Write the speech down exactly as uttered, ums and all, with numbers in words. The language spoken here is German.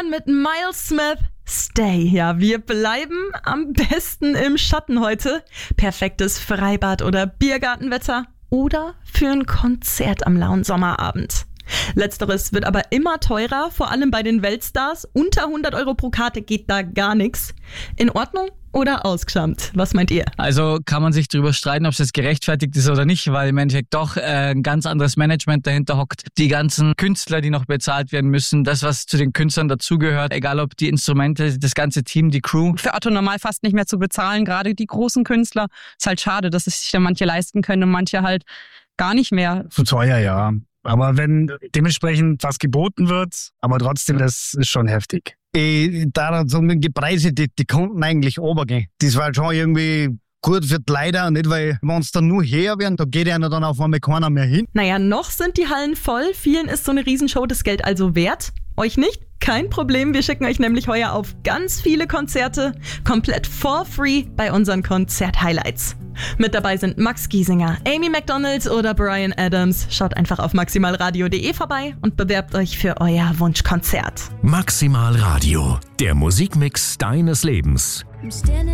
Mit Miles Smith, Stay. Ja, wir bleiben am besten im Schatten heute. Perfektes Freibad- oder Biergartenwetter oder für ein Konzert am lauen Sommerabend. Letzteres wird aber immer teurer, vor allem bei den Weltstars. Unter hundert Euro pro Karte geht da gar nichts. In Ordnung oder ausgeschammt? Was meint ihr? Also kann man sich darüber streiten, ob es jetzt gerechtfertigt ist oder nicht, weil im Endeffekt doch äh, ein ganz anderes Management dahinter hockt. Die ganzen Künstler, die noch bezahlt werden müssen, das, was zu den Künstlern dazugehört, egal ob die Instrumente, das ganze Team, die Crew. Für Otto normal fast nicht mehr zu bezahlen, gerade die großen Künstler. Ist halt schade, dass es sich dann manche leisten können und manche halt gar nicht mehr. Zu teuer, ja. Aber wenn dementsprechend was geboten wird, aber trotzdem, das ist schon heftig. Ich darf sagen, die Preise, die, die konnten eigentlich runtergehen. Das war schon irgendwie gut für die Leute, nicht, weil wenn es dann nur her werden, da geht ja dann auf einmal keiner mehr hin. Naja, noch sind die Hallen voll. Vielen ist so eine Riesenshow das Geld also wert. Euch nicht? Kein Problem, wir schicken euch nämlich heuer auf ganz viele Konzerte, komplett for free bei unseren Konzert-Highlights. Mit dabei sind Max Giesinger, Amy Macdonald oder Bryan Adams. Schaut einfach auf maximalradio punkt de vorbei und bewerbt euch für euer Wunschkonzert. Maximal Radio, der Musikmix deines Lebens.